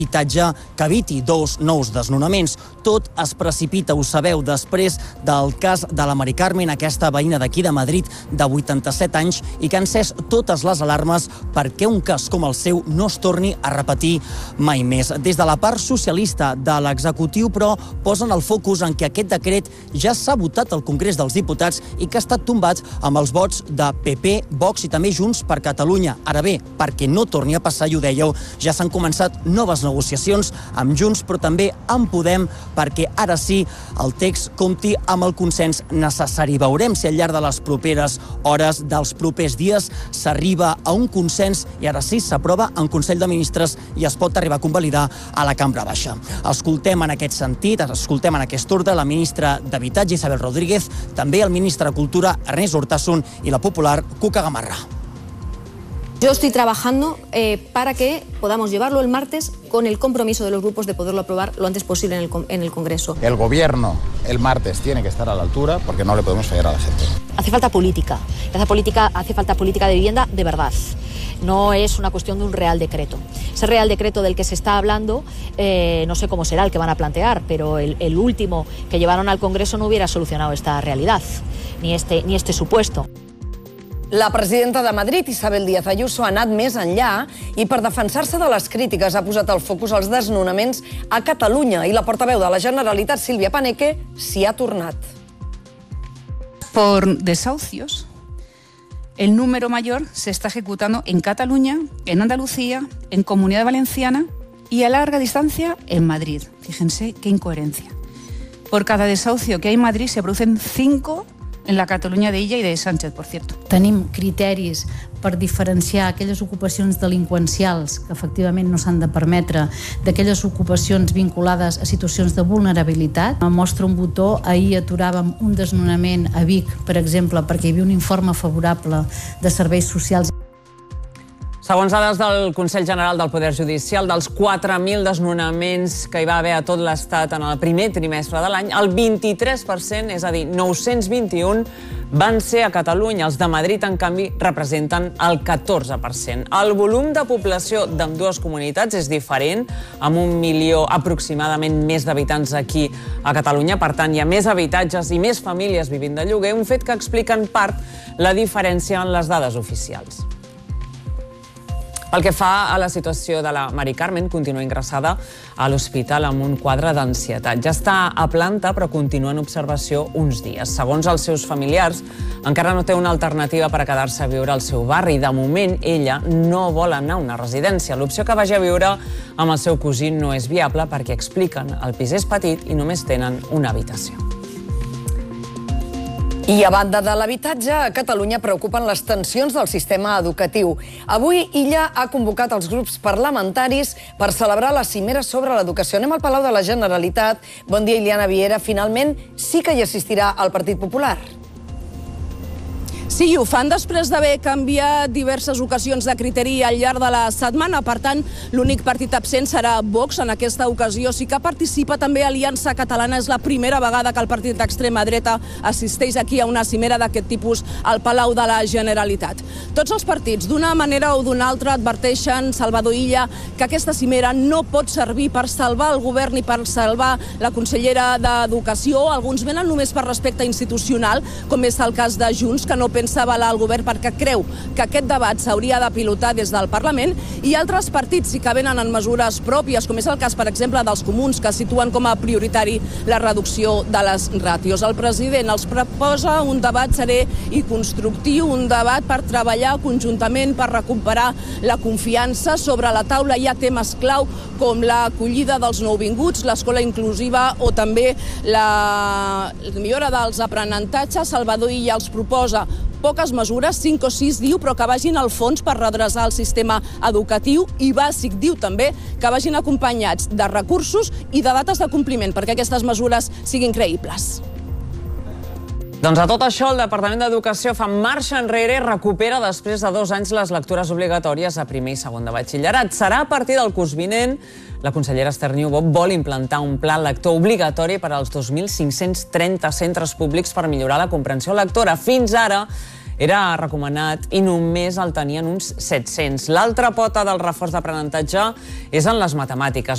habitatge que eviti 2 nous desnonaments. Tot es precipita, ho sabeu, després del cas de la Mari Carmen, aquesta veïna d'aquí de Madrid de 87 anys i que ha encès totes les alarmes perquè un cas com el seu no es torni a repetir mai més. Des de la part socialista de l'executiu, però, posen el focus en que aquest decret ja s'ha votat al Congrés dels Diputats i que ha estat tombat amb els vots de PP, Vox i també Junts per Catalunya. Ara bé, perquè no torni a passar, i ho dèieu, ja s'han començat noves negociacions amb Junts, però també amb Podem, perquè ara sí el text compti amb el consens necessari. Veurem si al llarg de les properes hores, dels propers dies, s'arriba a un consens i ara sí s'aprova en Consell de Ministres i es pot arribar a convalidar a la Cambra Baixa. Escoltem en aquest sentit, escoltem en aquest ordre la ministra d'Habitatge, Isabel Rodríguez, també el ministre de Cultura, Ernest Urtasun, i la popular Cuca Gamarra. Yo estoy trabajando para que podamos llevarlo el martes con el compromiso de los grupos de poderlo aprobar lo antes posible en el Congreso. El gobierno el martes tiene que estar a la altura porque no le podemos fallar a la gente. Hace falta política. Hace falta política de vivienda de verdad. No es una cuestión de un real decreto. Ese real decreto del que se está hablando, no sé cómo será el que van a plantear, pero el último que llevaron al Congreso no hubiera solucionado esta realidad, ni este supuesto. La presidenta de Madrid, Isabel Díaz Ayuso, ha anat més enllà i per defensar-se de les crítiques ha posat el focus als desnonaments a Catalunya i la portaveu de la Generalitat, Sílvia Paneque, s'hi ha tornat. Por desahucios, el número mayor se está ejecutando en Cataluña, en Andalucía, en Comunidad Valenciana y a larga distancia en Madrid. Fíjense qué incoherencia. Por cada desahucio que hay en Madrid se producen 5 en la Catalunya d'Illa i de Sánchez, por cierto. Tenim criteris per diferenciar aquelles ocupacions delinqüencials que efectivament no s'han de permetre d'aquelles ocupacions vinculades a situacions de vulnerabilitat. Mostra un botó, ahir aturàvem un desnonament a Vic, per exemple, perquè hi havia un informe favorable de serveis socials. Segons dades del Consell General del Poder Judicial, dels 4.000 desnonaments que hi va haver a tot l'Estat en el primer trimestre de l'any, el 23%, és a dir, 921, van ser a Catalunya. Els de Madrid, en canvi, representen el 14%. El volum de població d'ambdues comunitats és diferent, amb 1 milió aproximadament més d'habitants aquí a Catalunya. Per tant, hi ha més habitatges i més famílies vivint de lloguer, un fet que explica en part la diferència en les dades oficials. Pel que fa a la situació de la Mari Carmen, continua ingressada a l'hospital amb un quadre d'ansietat. Ja està a planta, però continua en observació uns dies. Segons els seus familiars, encara no té una alternativa per a quedar-se a viure al seu barri. De moment, ella no vol anar a una residència. L'opció que vagi a viure amb el seu cosí no és viable perquè, expliquen, el pis és petit i només tenen una habitació. I a banda de l'habitatge, a Catalunya preocupen les tensions del sistema educatiu. Avui, Illa ha convocat els grups parlamentaris per celebrar la cimera sobre l'educació. Anem al Palau de la Generalitat. Bon dia, Iliana Viera. Finalment, sí que hi assistirà el Partit Popular. Sí, ho fan després d'haver canviat diverses ocasions de criteri al llarg de la setmana. Per tant, l'únic partit absent serà Vox. En aquesta ocasió sí que participa també Aliança Catalana. És la primera vegada que el partit d'extrema dreta assisteix aquí a una cimera d'aquest tipus al Palau de la Generalitat. Tots els partits, d'una manera o d'una altra, adverteixen, Salvador Illa, que aquesta cimera no pot servir per salvar el govern ni per salvar la consellera d'Educació. Alguns venen només per respecte institucional, com és el cas de Junts, que no pensa avalar el govern perquè creu que aquest debat s'hauria de pilotar des del Parlament, i altres partits sí que venen en mesures pròpies, com és el cas, per exemple, dels comuns, que situen com a prioritari la reducció de les ràtios. El president els proposa un debat serè i constructiu, un debat per treballar conjuntament, per recuperar la confiança. Sobre la taula hi ha temes clau com l'acollida dels nouvinguts, l'escola inclusiva o també la millora dels aprenentatges. Salvador Illa els proposa poques mesures, 5 o 6 diu, però que vagin al fons per redreçar el sistema educatiu, i bàsic diu també que vagin acompanyats de recursos i de dates de compliment perquè aquestes mesures siguin creïbles. Doncs a tot això, el Departament d'Educació fa marxa enrere i recupera després de 2 anys les lectures obligatòries a primer i segon de batxillerat. Serà a partir del curs vinent. La consellera Esther Niubó vol implantar un pla lector obligatori per als 2.530 centres públics per millorar la comprensió lectora. Fins ara era recomanat i només el tenien uns 700. L'altra pota del reforç d'aprenentatge és en les matemàtiques.